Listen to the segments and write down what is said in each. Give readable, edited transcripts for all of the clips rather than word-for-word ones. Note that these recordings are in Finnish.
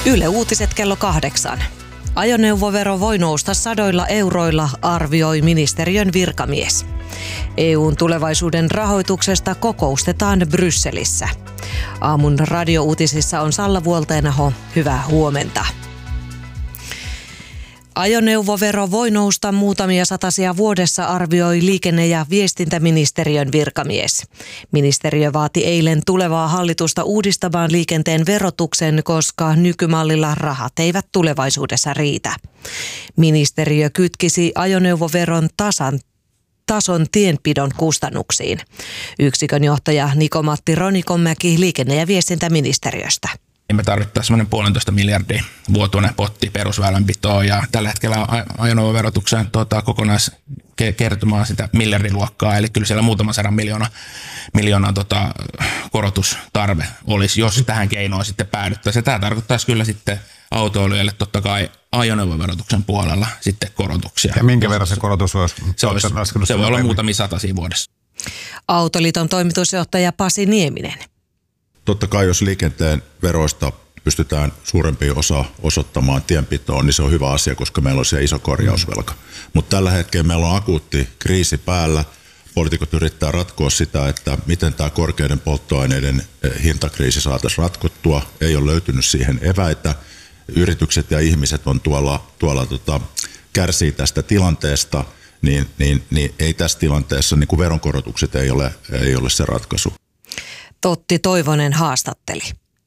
Yle Uutiset kello 8. Ajoneuvovero voi nousta sadoilla euroilla, arvioi ministeriön virkamies. EU:n tulevaisuuden rahoituksesta kokoustetaan Brysselissä. Aamun radiouutisissa on Salla Vuolteenaho. Hyvää huomenta. Ajoneuvovero voi nousta muutamia satasia vuodessa, arvioi liikenne- ja viestintäministeriön virkamies. Ministeriö vaati eilen tulevaa hallitusta uudistamaan liikenteen verotuksen, koska nykymallilla rahat eivät tulevaisuudessa riitä. Ministeriö kytkisi ajoneuvoveron tason tienpidon kustannuksiin. Yksikön johtaja Niko-Matti Ronikonmäki liikenne- ja viestintäministeriöstä. Me tarvittaisiin semmoinen 1,5 miljardin vuotuinen potti perusväylänpitoon ja tällä hetkellä ajoneuvoverotuksen kokonaiskertymä on sitä miljardiluokkaa, eli kyllä siellä muutaman 100 miljoonan korotustarve olisi, jos tähän keinoon sitten päädyttäisiin. Tämä tarkoittaisi kyllä sitten autoilijoille totta kai ajoneuvoverotuksen puolella sitten korotuksia. Ja minkä verran se korotus olisi? Se voi olla muutamia satasia vuodessa. Autoliiton toimitusjohtaja Pasi Nieminen. Totta kai jos liikenteen veroista pystytään suurempi osa osoittamaan tienpitoon, niin se on hyvä asia, koska meillä on siellä iso korjausvelka. Mutta tällä hetkellä meillä on akuutti kriisi päällä. Poliitikot yrittää ratkoa sitä, että miten tämä korkeiden polttoaineiden hintakriisi saataisiin ratkottua. Ei ole löytynyt siihen eväitä. Yritykset ja ihmiset on tuolla kärsii tästä tilanteesta, niin ei tässä tilanteessa niin kuin veronkorotukset ei ole se ratkaisu. Totti Toivonen haastatteli.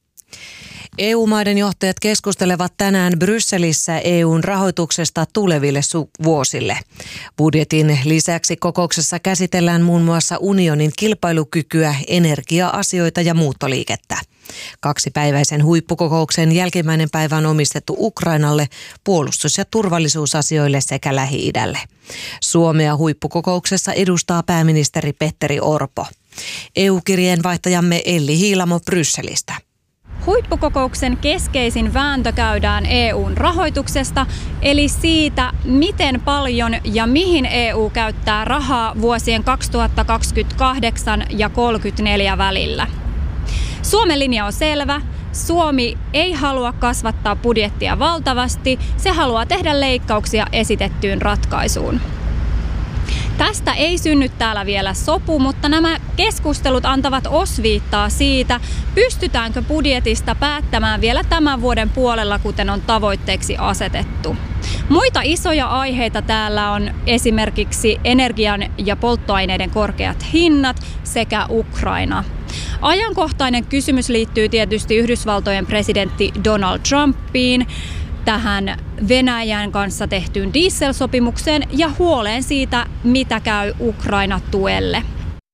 EU-maiden johtajat keskustelevat tänään Brysselissä EUn rahoituksesta tuleville vuosille. Budjetin lisäksi kokouksessa käsitellään muun muassa unionin kilpailukykyä, energia-asioita ja muuttoliikettä. Kaksipäiväisen huippukokouksen jälkimmäinen päivä on omistettu Ukrainalle, puolustus- ja turvallisuusasioille sekä Lähi-idälle. Suomea huippukokouksessa edustaa pääministeri Petteri Orpo. EU-kirjeenvaihtajamme Elli Hiilamo Brysselistä. Huippukokouksen keskeisin vääntö käydään EUn rahoituksesta, eli siitä, miten paljon ja mihin EU käyttää rahaa vuosien 2028 ja 2034 välillä. Suomen linja on selvä. Suomi ei halua kasvattaa budjettia valtavasti, se haluaa tehdä leikkauksia esitettyyn ratkaisuun. Tästä ei synny täällä vielä sopu, mutta nämä keskustelut antavat osviittaa siitä, pystytäänkö budjetista päättämään vielä tämän vuoden puolella, kuten on tavoitteeksi asetettu. Muita isoja aiheita täällä on esimerkiksi energian ja polttoaineiden korkeat hinnat sekä Ukraina. Ajankohtainen kysymys liittyy tietysti Yhdysvaltojen presidentti Donald Trumpiin, tähän Venäjän kanssa tehtyyn dieselsopimukseen ja huoleen siitä, mitä käy Ukraina-tuelle.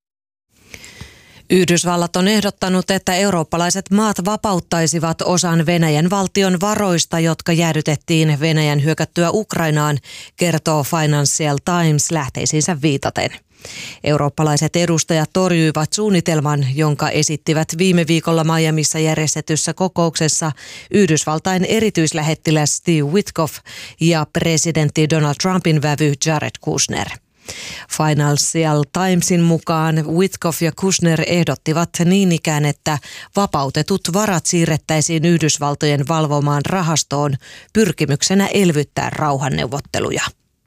Yhdysvallat on ehdottanut, että eurooppalaiset maat vapauttaisivat osan Venäjän valtion varoista, jotka jäädytettiin Venäjän hyökättyä Ukrainaan, kertoo Financial Times lähteisiinsä viitaten. Eurooppalaiset edustajat torjuivat suunnitelman, jonka esittivät viime viikolla Miamiissa järjestetyssä kokouksessa Yhdysvaltain erityislähettiläs Steve Witkoff ja presidentti Donald Trumpin vävy Jared Kushner. Financial Timesin mukaan Witkoff ja Kushner ehdottivat niin ikään, että vapautetut varat siirrettäisiin Yhdysvaltojen valvomaan rahastoon pyrkimyksenä elvyttää rauhanneuvotteluja.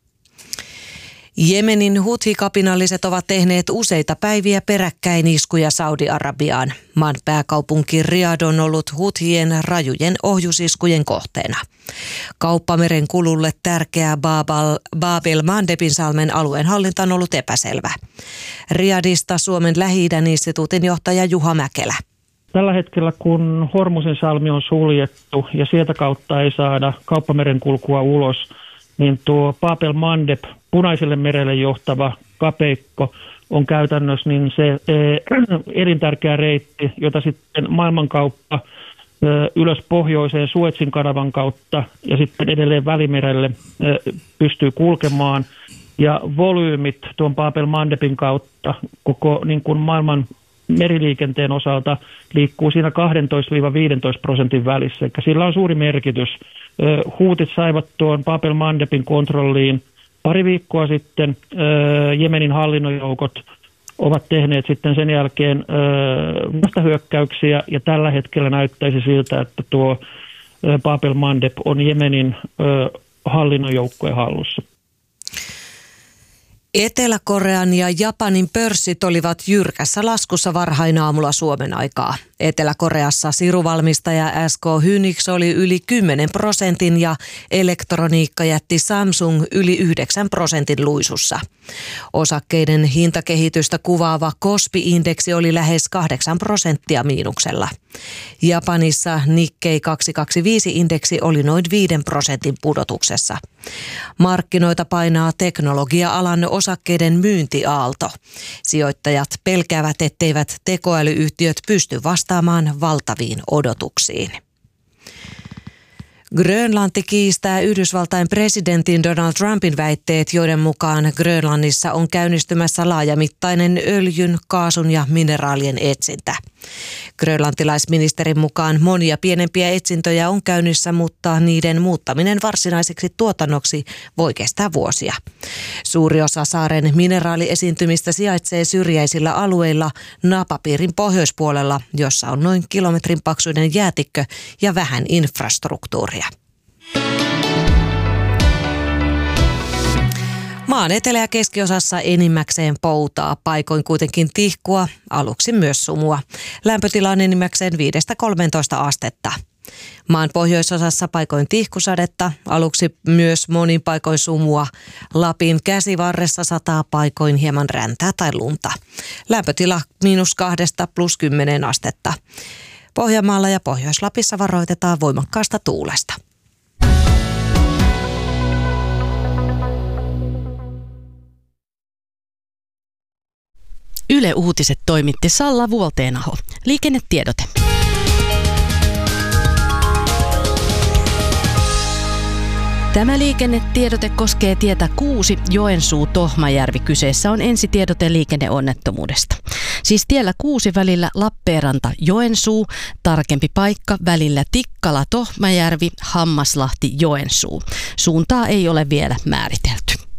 Jemenin Huthi-kapinalliset ovat tehneet useita päiviä peräkkäin iskuja Saudi-Arabiaan. Maan pääkaupunki Riyadh on ollut Huthien rajujen ohjusiskujen kohteena. Kauppameren kululle tärkeä Bab el-Mandebin salmen alueen hallinta on ollut epäselvä. Riyadhista Suomen Lähi-idän instituutin johtaja Juha Mäkelä. Tällä hetkellä, kun Hormusin salmi on suljettu ja sieltä kautta ei saada kauppameren kulkua ulos, niin tuo Bab el-Mandeb, Punaiselle merelle johtava kapeikko, on käytännössä niin se elintärkeä reitti, jota sitten maailmankauppa ylös pohjoiseen Suezin kanavan kautta ja sitten edelleen Välimerelle pystyy kulkemaan. Ja volyymit tuon Bab el-Mandebin kautta koko niin kuin maailman meriliikenteen osalta liikkuu siinä 12-15% välissä. Eli sillä on suuri merkitys. Huutit saivat tuon Bab el-Mandebin kontrolliin pari viikkoa sitten. Jemenin hallinnonjoukot ovat tehneet sitten sen jälkeen vastahyökkäyksiä ja tällä hetkellä näyttäisi siltä, että tuo Bab el-Mandeb on Jemenin hallinnon joukkojen hallussa. Etelä-Korean ja Japanin pörssit olivat jyrkässä laskussa varhain aamulla Suomen aikaa. Etelä-Koreassa siruvalmistaja SK Hynix oli yli 10% ja elektroniikkajätti Samsung yli 9% luisussa. Osakkeiden hintakehitystä kuvaava Kospi-indeksi oli lähes 8% miinuksella. Japanissa Nikkei 225-indeksi oli noin 5% pudotuksessa. Markkinoita painaa teknologia-alan osakkeiden myyntiaalto. Sijoittajat pelkäävät, etteivät tekoälyyhtiöt pysty vastaamaan valtaviin odotuksiin. Grönlanti kiistää Yhdysvaltain presidentin Donald Trumpin väitteet, joiden mukaan Grönlannissa on käynnistymässä laajamittainen öljyn, kaasun ja mineraalien etsintä. Grönlantilaisministerin mukaan monia pienempiä etsintöjä on käynnissä, mutta niiden muuttaminen varsinaiseksi tuotannoksi voi kestää vuosia. Suuri osa saaren mineraaliesiintymistä sijaitsee syrjäisillä alueilla napapiirin pohjoispuolella, jossa on noin kilometrin paksuinen jäätikkö ja vähän infrastruktuuria. Maan etelä- ja keskiosassa enimmäkseen poutaa, paikoin kuitenkin tihkua, aluksi myös sumua. Lämpötila on enimmäkseen 5-13 astetta. Maan pohjoisosassa paikoin tihkusadetta, aluksi myös monin paikoin sumua. Lapin käsivarressa sataa paikoin hieman räntää tai lunta. Lämpötila -2 + 10 astetta. Pohjanmaalla ja Pohjois-Lapissa varoitetaan voimakkaasta tuulesta. Yle Uutiset toimitti Salla Vuolteenaho. Liikennetiedote. Tämä liikennetiedote koskee tietä 6 Joensuu-Tohmajärvi. Kyseessä on ensitiedote liikenneonnettomuudesta. Siis tiellä 6 välillä Lappeenranta-Joensuu, tarkempi paikka välillä Tikkala-Tohmajärvi, Hammaslahti-Joensuu. Suuntaa ei ole vielä määritelty.